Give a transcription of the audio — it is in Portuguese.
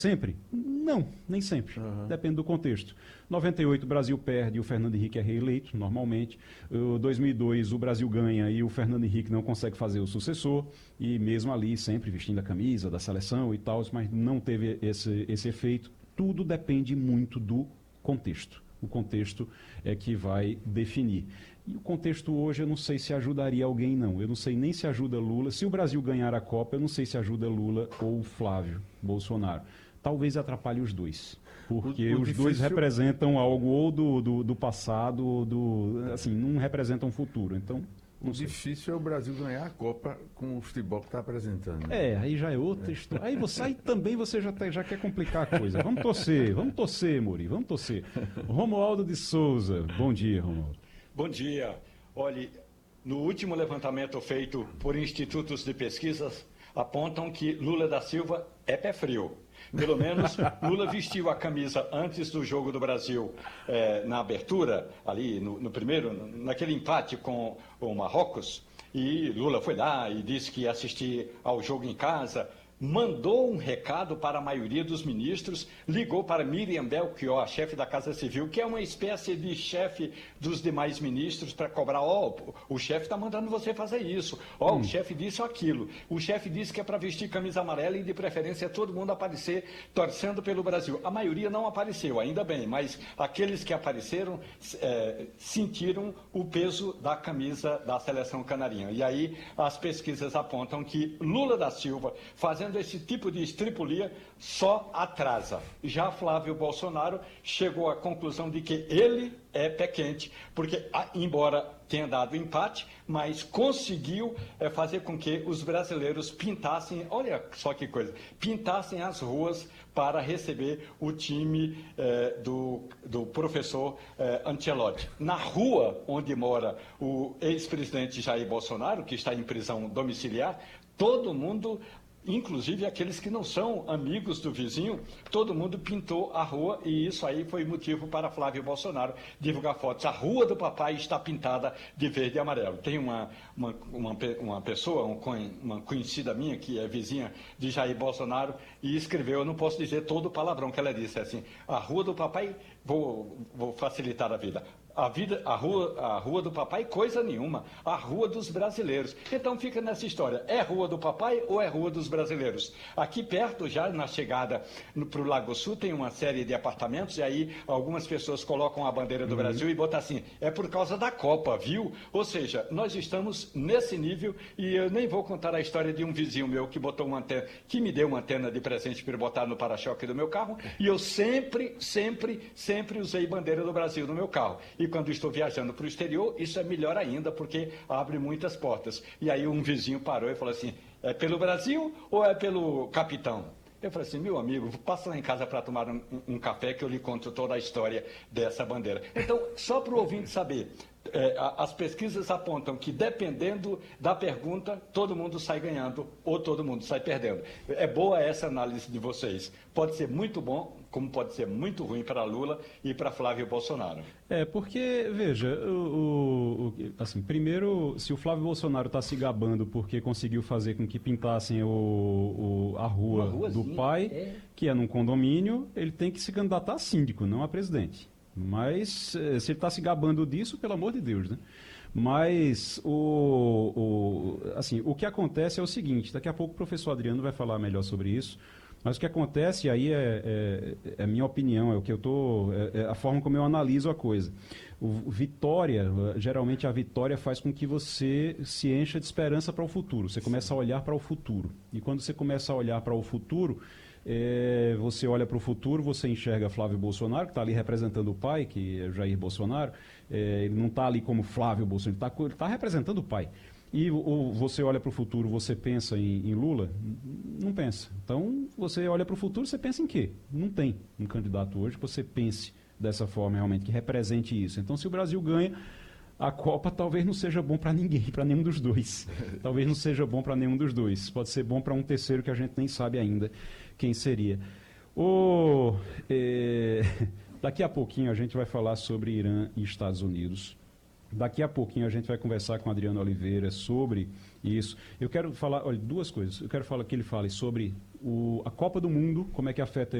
Sempre? Não, nem sempre. Depende do contexto. 98 o Brasil perde e o Fernando Henrique é reeleito, normalmente. 2002 o Brasil ganha e o Fernando Henrique não consegue fazer o sucessor. E mesmo ali, sempre vestindo a camisa da seleção e tal, mas não teve esse efeito. Tudo depende muito do contexto. O contexto é que vai definir. E o contexto hoje eu não sei se ajudaria alguém, não. Eu não sei nem se ajuda Lula. Se o Brasil ganhar a Copa, eu não sei se ajuda Lula ou Flávio Bolsonaro. Talvez atrapalhe os dois, porque os dois representam algo ou do passado, ou assim, não representam o futuro. Então, o difícil é o Brasil ganhar a Copa com o futebol que está apresentando. Aí já é outra história. Aí também você já quer complicar a coisa. Vamos torcer, Muri, vamos torcer. Romualdo de Souza, bom dia, Romualdo. Bom dia. Olhe, no último levantamento feito por institutos de pesquisas, apontam que Lula da Silva é pé frio. Pelo menos Lula vestiu a camisa antes do jogo do Brasil na abertura, ali no primeiro, naquele empate com o Marrocos, e Lula foi lá e disse que ia assistir ao jogo em casa, mandou um recado para a maioria dos ministros, ligou para Miriam Belchior, chefe da Casa Civil, que é uma espécie de chefe dos demais ministros, para cobrar, o chefe está mandando você fazer isso, o chefe disse aquilo, o chefe disse que é para vestir camisa amarela e de preferência todo mundo aparecer torcendo pelo Brasil. A maioria não apareceu, ainda bem, mas aqueles que apareceram sentiram o peso da camisa da seleção canarinha. E aí as pesquisas apontam que Lula da Silva, fazendo esse tipo de estripulia, só atrasa. Já Flávio Bolsonaro chegou à conclusão de que ele é pé quente, porque, embora tenha dado empate, mas conseguiu fazer com que os brasileiros pintassem, olha só que coisa, pintassem as ruas para receber o time do professor Ancelotti. Na rua onde mora o ex-presidente Jair Bolsonaro, que está em prisão domiciliar, todo mundo, inclusive aqueles que não são amigos do vizinho, todo mundo pintou a rua e isso aí foi motivo para Flávio Bolsonaro divulgar fotos. A rua do papai está pintada de verde e amarelo. Tem uma pessoa, uma conhecida minha, que é vizinha de Jair Bolsonaro, e escreveu, eu não posso dizer todo o palavrão que ela disse, assim, a rua do papai, vou facilitar a vida. A rua do papai, coisa nenhuma. A rua dos brasileiros. Então fica nessa história. É rua do papai ou é rua dos brasileiros? Aqui perto, já na chegada para o Lago Sul, tem uma série de apartamentos e aí algumas pessoas colocam a bandeira do Brasil e botam assim, é por causa da Copa, viu? Ou seja, nós estamos nesse nível e eu nem vou contar a história de um vizinho meu que botou uma antena, que me deu uma antena de presente para botar no para-choque do meu carro e eu sempre usei bandeira do Brasil no meu carro. E quando estou viajando para o exterior, isso é melhor ainda, porque abre muitas portas. E aí um vizinho parou e falou assim, é pelo Brasil ou é pelo capitão? Eu falei assim, meu amigo, passa lá em casa para tomar um café que eu lhe conto toda a história dessa bandeira. Então, só para o ouvinte saber, as pesquisas apontam que dependendo da pergunta, todo mundo sai ganhando ou todo mundo sai perdendo. É boa essa análise de vocês. Pode ser muito bom, como pode ser muito ruim para Lula e para Flávio Bolsonaro. Porque, veja, assim, primeiro, se o Flávio Bolsonaro está se gabando porque conseguiu fazer com que pintassem a rua do pai, que é num condomínio, ele tem que se candidatar a síndico, não a presidente. Mas, se ele está se gabando disso, pelo amor de Deus, né? Mas, assim, o que acontece é o seguinte, daqui a pouco o professor Adriano vai falar melhor sobre isso, mas o que acontece aí é a minha opinião, é o que eu é a forma como eu analiso a coisa. Geralmente a vitória faz com que você se encha de esperança para o futuro, você começa a olhar para o futuro. E quando você começa a olhar para o futuro, você olha para o futuro, você enxerga Flávio Bolsonaro, que está ali representando o pai, que é Jair Bolsonaro, ele não está ali como Flávio Bolsonaro, ele está representando o pai. E você olha para o futuro, você pensa em Lula? Não pensa. Então, você olha para o futuro, você pensa em quê? Não tem um candidato hoje que você pense dessa forma realmente, que represente isso. Então, se o Brasil ganha a Copa, talvez não seja bom para ninguém, para nenhum dos dois. Talvez não seja bom para nenhum dos dois. Pode ser bom para um terceiro que a gente nem sabe ainda quem seria. Daqui a pouquinho a gente vai falar sobre Irã e Estados Unidos. Daqui a pouquinho a gente vai conversar com o Adriano Oliveira sobre isso. Eu quero falar, olha, duas coisas. Eu quero falar que ele fale sobre a Copa do Mundo, como é que afeta